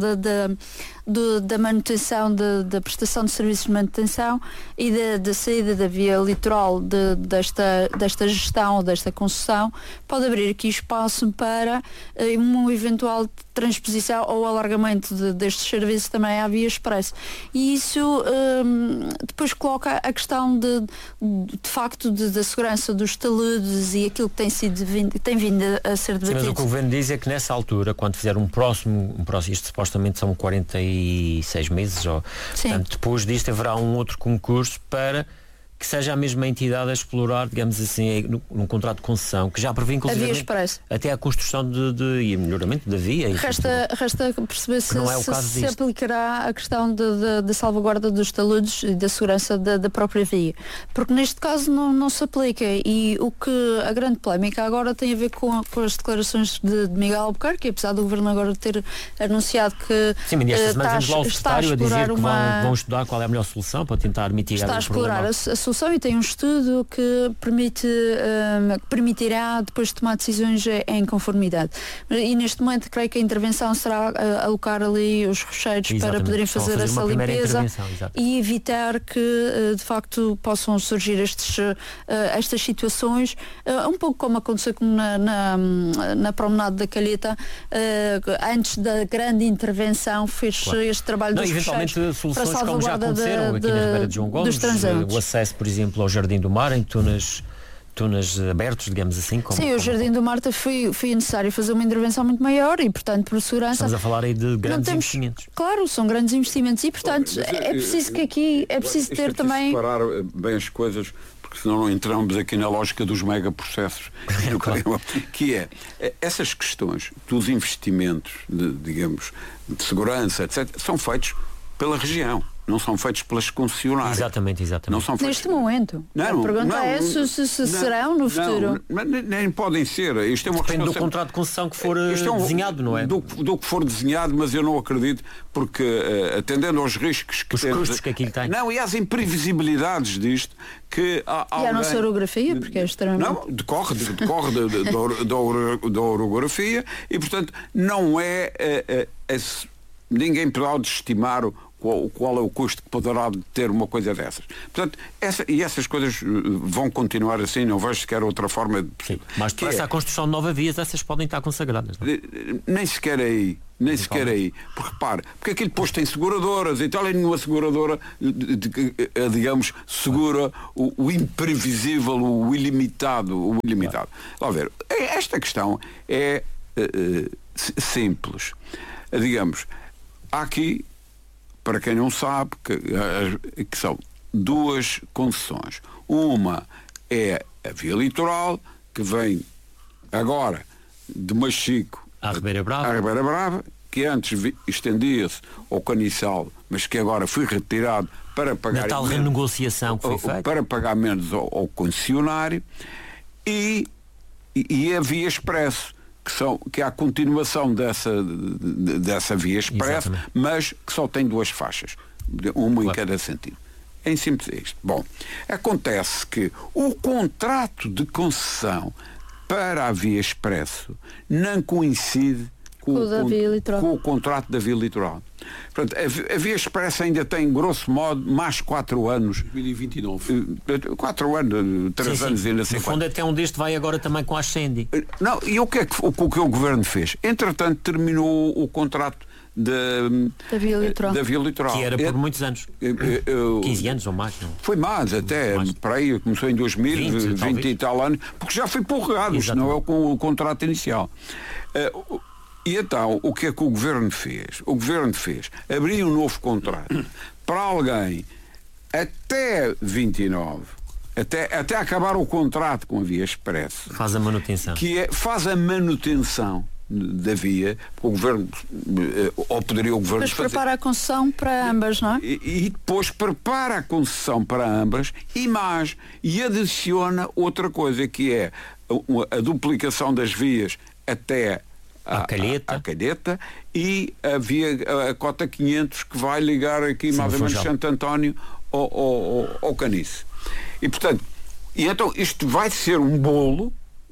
da manutenção, da prestação de serviços de manutenção e da saída da via litoral desta gestão, desta concessão, pode abrir aqui espaço para uma eventual transposição ou alargamento destes serviços também à via expressa. E isso depois coloca a questão de facto da segurança dos taludes e aquilo que tem vindo a ser debatido. Sim, mas o que o Governo diz é que nessa altura, quando fizer um próximo, isto supostamente são 46 meses, portanto, depois disto haverá um outro concurso para que seja a mesma entidade a explorar, digamos assim, num contrato de concessão, que já prevê inclusive até a construção e melhoramento da via. Resta perceber se aplicará a questão da salvaguarda dos taludes e da segurança da própria via. Porque neste caso não se aplica, e a grande polémica agora tem a ver com as declarações de Miguel Albuquerque, apesar do Governo agora ter anunciado que está a explorar vão estudar qual é a melhor solução para tentar mitigar o problema. Está a explorar a solução e tem um estudo que permitirá depois tomar decisões em conformidade. E neste momento creio que a intervenção será alocar ali os rocheiros para poderem fazer essa limpeza e evitar que de facto possam surgir estas situações, um pouco como aconteceu na promenade da Calheta, antes da grande intervenção fez este trabalho dos rocheiros para salvaguarda como já aconteceram aqui nas beiras de João Gomes, o acesso, por exemplo, ao Jardim do Mar, em túneis abertos, digamos assim. O Jardim do Mar foi necessário fazer uma intervenção muito maior e, portanto, por segurança... Estamos a falar aí de grandes investimentos. Claro, são grandes investimentos e, portanto, é preciso que aqui... É preciso ter também... separar bem as coisas, porque porque senão não entramos aqui na lógica dos megaprocessos, que é essas questões dos investimentos, digamos, de segurança, etc., são feitos pela região. Não são feitos pelas concessionárias. Exatamente. Não são feitos... Neste momento. A pergunta é se serão no futuro. Nem podem ser. Isto é uma Depende do contrato de concessão que for desenhado, não é? Do que for desenhado, mas eu não acredito, porque atendendo aos riscos que os custos que aquilo tem. Não, e às imprevisibilidades disto, que há e a nossa orografia, porque é extremamente... Não, decorre da orografia e, portanto, não ninguém pode estimar qual é o custo que poderá ter uma coisa dessas. Portanto, essas coisas vão continuar assim, não vejo sequer outra forma de... Sim, mas depressa a construção de novas vias, essas podem estar consagradas. Não? Nem sequer aí. Porque repare, porque aquilo depois tem seguradoras e tal, e nenhuma seguradora, digamos, segura o imprevisível, o ilimitado. Claro. Lá ver, esta questão é simples. Digamos, há aqui, para quem não sabe, que são duas concessões. Uma é a via litoral, que vem agora de Machico à Ribeira Brava, que antes estendia-se ao Caniçal, mas que agora foi retirado para pagar... Na tal renegociação que foi feita. Para pagar menos ao concessionário. E a via Expresso, que é a continuação dessa via expressa, mas que só tem duas faixas, uma em cada sentido. Em simples é isto. Bom, acontece que o contrato de concessão para a via expresso não coincide com o contrato da via litoral. Portanto, a via expressa ainda tem, grosso modo, mais 4 anos. 2029. 4 anos, 3 anos ainda assim. No fundo, até um deste vai agora também com a Ascendi. Não, e o que o Governo fez? Entretanto, terminou o contrato da via litoral. Que era por muitos anos. 15 anos ou mais, não? Foi mais, até. Para aí, começou em 2020 e tal anos, porque já foi prorrogado, isto não é o contrato inicial. E então, o que é que o Governo fez? O Governo abriu um novo contrato para alguém até 29, até acabar o contrato com a via expresso. Faz a manutenção. Faz a manutenção da via, o Governo, ou poderia o Governo depois prepara a concessão para ambas, não é? E depois prepara a concessão para ambas e adiciona outra coisa, que é a duplicação das vias até à Calheta e a cota 500 que vai ligar aqui mais ou menos Santo António ao Caniço. E portanto, então isto vai ser um bolo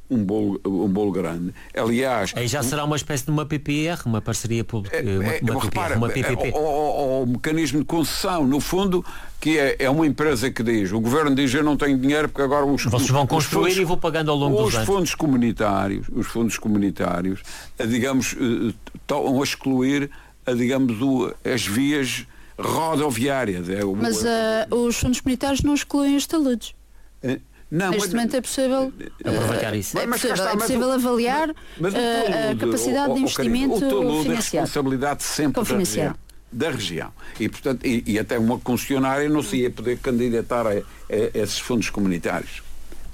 grande. Aliás, aí já será uma espécie de uma PPR, uma parceria pública, uma PPP. O mecanismo de concessão, no fundo, que é uma empresa que diz, o Governo diz, eu não tenho dinheiro porque agora vocês vão construir e vou pagando ao longo dos anos. Os fundos comunitários, digamos, estão a excluir, digamos, as vias rodoviárias. Mas os fundos comunitários não excluem os taludes. Neste momento é possível aproveitar isso. É possível avaliar a capacidade de investimento financiado. É responsabilidade sempre da região. E, portanto, e até uma concessionária não se ia poder candidatar a esses fundos comunitários.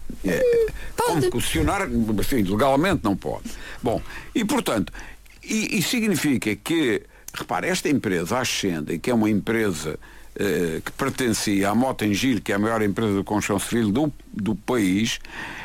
Como concessionária, enfim, legalmente não pode. Bom, e portanto, e significa que, repare, esta empresa, a Ascendi, que é uma empresa que pertencia à Mota-Engil, que é a maior empresa de construção civil do país,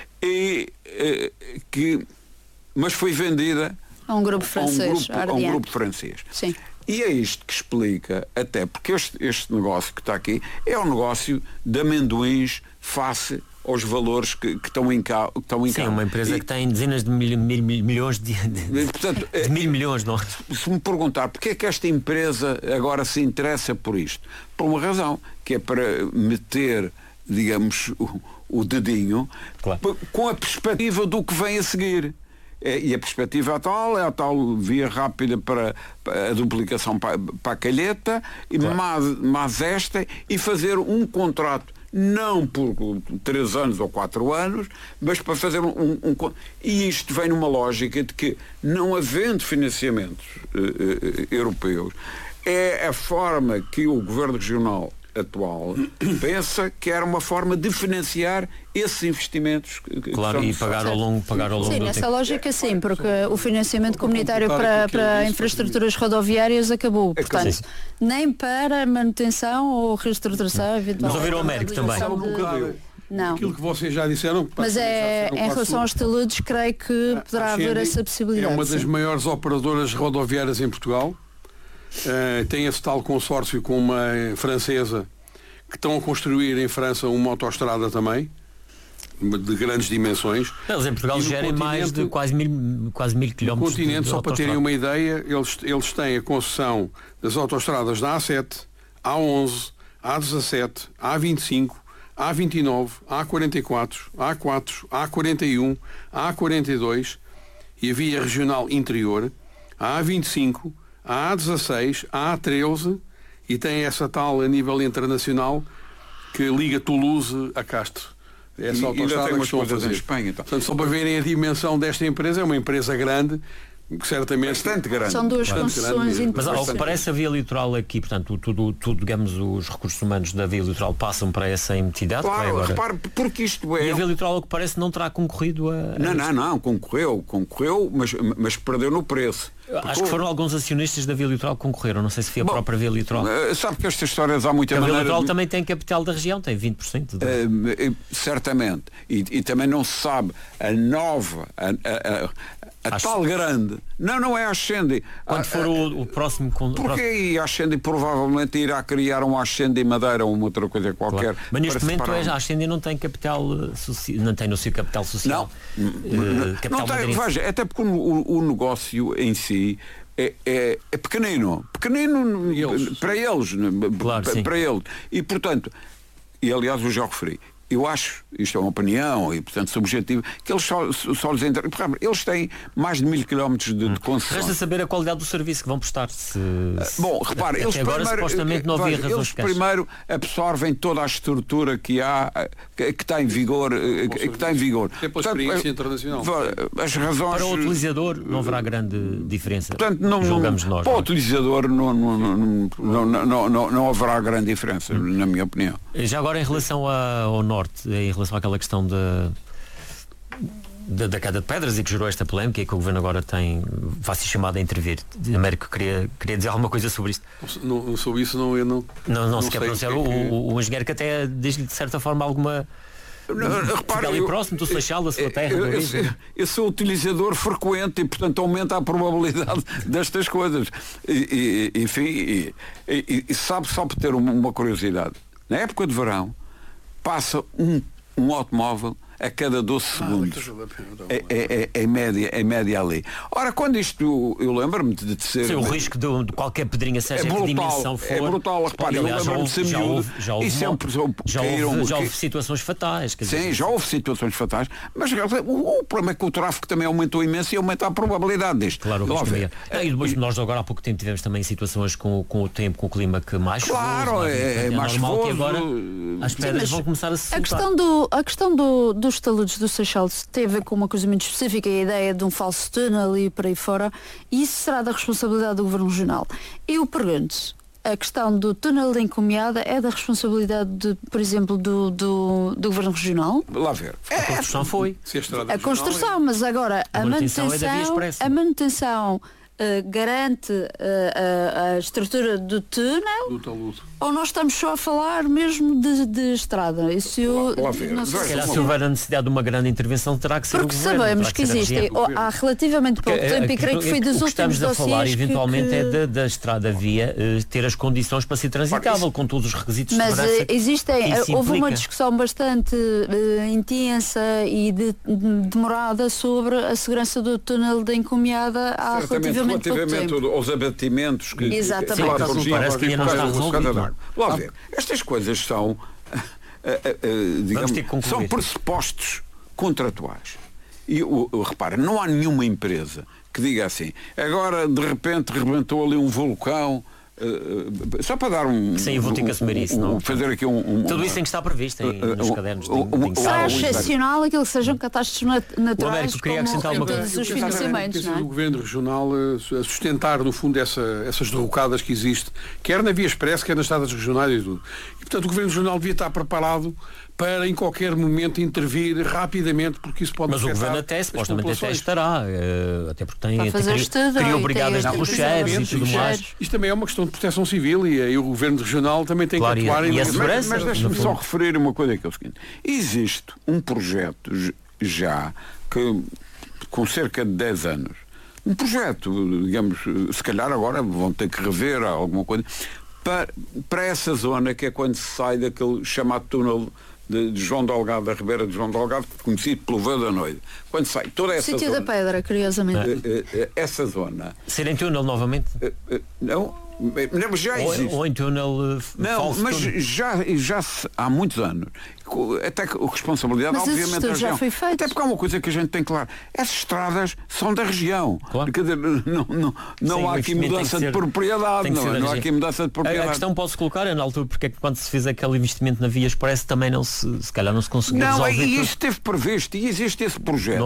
mas foi vendida a um grupo francês. Sim. E é isto que explica, até porque este negócio que está aqui é um negócio de amendoins face aos valores que estão em cá. Sim, uma empresa que tem dezenas de milhões de mil milhões, não? Se me perguntar porque é que esta empresa agora se interessa por isto, por uma razão, que é para meter, digamos, o dedinho, claro, com a perspectiva do que vem a seguir. E a perspectiva é a tal via rápida para a duplicação para a Calheta, claro, mas esta, e fazer um contrato não por 3 anos ou 4 anos, mas para fazer e isto vem numa lógica de que, não havendo financiamentos europeus, é a forma que o Governo Regional atual pensa que era uma forma de financiar esses investimentos claro, e pagar ao longo sim, nessa tempo. Lógica sim, porque o financiamento comunitário para infraestruturas rodoviárias acabou, portanto, nem para manutenção ou reestruturação eventual. Mas ouviram o Américo também. Não. Aquilo que vocês já disseram. Mas em relação aos taludes, creio que poderá haver essa possibilidade. É uma das maiores operadoras rodoviárias em Portugal. Tem esse tal consórcio com uma francesa que estão a construir em França uma autoestrada também, de grandes dimensões. Eles em Portugal gerem mais de quase mil quilómetros. No continente, só para terem uma ideia, eles têm a concessão das autoestradas da A7, A11, A17, A25, A29, A44, A4, A41, A42 e a via regional interior, a A25, a A16, a A13 e tem essa tal a nível internacional que liga Toulouse a Castro. Essa autoestrada tem umas coisas em Espanha. Então. Portanto, só para verem a dimensão desta empresa, é uma empresa grande, certamente bastante grande. São duas concessões importantes. Mas ao que parece a via litoral aqui, portanto, tudo, digamos, os recursos humanos da via litoral passam para essa entidade. Claro, agora... repare, porque isto é... E a via litoral, ao que parece, não terá concorrido a... Não, concorreu, mas perdeu no preço. Acho que foram alguns acionistas da Via Litoral que concorreram, não sei se foi a própria Via Litoral. Sabe que estas histórias há muita maneira... A Via maneira... Litoral também tem capital da região, tem 20%. Certamente. E também não se sabe a nova... A tal grande. Não é a Ascendi. Quando for o próximo... Porque a Ascendi provavelmente irá criar um Ascendi Madeira ou uma outra coisa qualquer. Claro. Mas neste momento a Ascendi não tem capital não tem no seu capital social. Não tem, veja, até porque o negócio em si é pequenino. Pequenino para eles. Claro, para eles. E portanto, e aliás eu já referi, eu acho, isto é uma opinião e portanto subjetivo, que eles só lhes interessam. Eles têm mais de 1000 km de concessão. Resta saber a qualidade do serviço que vão prestar. Bom, repare, eles agora primeiro, supostamente não havia razões eles primeiro absorvem toda a estrutura que há, que está em vigor. Que está em vigor. É pela experiência internacional. As razões... Para o utilizador não haverá grande diferença. Portanto, julgamos nós. Para o utilizador não haverá grande diferença, na minha opinião. Já agora em relação ao norte, em relação àquela questão da queda de pedras e que gerou esta polémica e que o Governo agora vai-se chamado a intervir. Américo queria dizer alguma coisa sobre isto. Não sobre isso, não se quer pronunciar. O engenheiro que até diz-lhe de certa forma alguma... Repare, ali próximo do Seixal, da sua terra. Eu sou utilizador frequente e portanto aumenta a probabilidade destas coisas. Enfim, sabe, só por ter uma curiosidade, na época de verão passa um automóvel a cada 12 segundos. Em média ali. Ora, quando isto, eu lembro-me de ser... Sim, o risco de qualquer pedrinha, seja brutal, que dimensão for... É brutal, repare, eu lembro-me de ser miúdo. Já houve situações fatais. Sim, já houve situações fatais, mas o problema é que o tráfego também aumentou imenso e aumenta a probabilidade disto. Claro, e depois nós agora há pouco tempo tivemos também situações com o tempo, com o clima que mais claro, é mais normal que agora as pedras vão começar a se a questão dos taludes do Seixal tem a ver com uma coisa muito específica, a ideia de um falso túnel e por aí fora, e isso será da responsabilidade do Governo Regional. Eu pergunto, a questão do túnel de Encomiada é da responsabilidade, por exemplo, do Governo Regional? Lá ver. A construção foi. A construção, mas agora a manutenção garante a estrutura do túnel ou nós estamos só a falar mesmo de estrada? Isso se calhar se houver a necessidade de uma grande intervenção terá que ser porque o governo, sabemos que existem há relativamente pouco tempo e creio que foi dos últimos dossiês que estamos a falar eventualmente é da estrada via ter as condições para ser transitável com todos os requisitos de segurança. Mas houve uma discussão bastante intensa e demorada sobre a segurança do túnel da Encomiada há relativamente pouco tempo. Aos abatimentos que parece que ainda não está resolvido. Lá ver, estas coisas são digamos, são pressupostos contratuais. E repara, não há nenhuma empresa que diga assim, agora de repente rebentou ali um vulcão Só para dar um... Sim, eu vou ter que assumir isso. Não? Fazer aqui Tudo isso tem que estar previsto nos cadernos. Será excepcional aquilo que sejam catástrofes naturais como todos os financiamentos, não é? O Governo Regional a sustentar, no fundo, essas derrocadas que existem, quer na Via Expresso, quer nas estradas regionais e tudo. E, portanto, o Governo Regional devia estar preparado para em qualquer momento intervir rapidamente, porque isso pode... Mas o Governo até, supostamente, até estará, até porque criou brigadas de rocheiros e tudo mais. Isto também é uma questão de proteção civil e o Governo Regional também tem que atuar... E a segurança, mas deixa-me só referir uma coisa que é o seguinte. Existe um projeto já que, com cerca de 10 anos, um projeto, digamos, se calhar agora vão ter que rever alguma coisa, para essa zona que é quando se sai daquele chamado túnel de João Delgado, da Ribeira de João Delgado, conhecido pelo Véu da Noite. Quando sai toda essa Sítio zona... da Pedra, curiosamente. Essa zona... Ser em túnel novamente? Não, mas já existe. Ou em túnel não, mas já há muitos anos. Até que a responsabilidade, mas obviamente, da região. Já foi feito. Até porque há uma coisa que a gente tem claro. Essas estradas são da região. Claro. Quer dizer, não há aqui mudança de propriedade. Não há aqui mudança de propriedade. A questão pode-se colocar é na altura, porque é que quando se fez aquele investimento na Vias Expresso também se calhar não se conseguiu resolver. Não, e isso esteve previsto, e existe esse projeto.